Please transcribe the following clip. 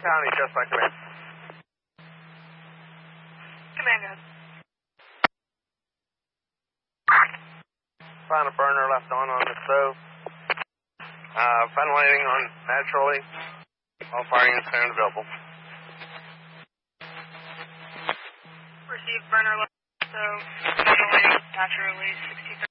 County, just by command. Command, guys. Found a burner left on the stove. Ventilating on naturally. All firing is clear and available. Received burner left, so ventilating naturally, 63.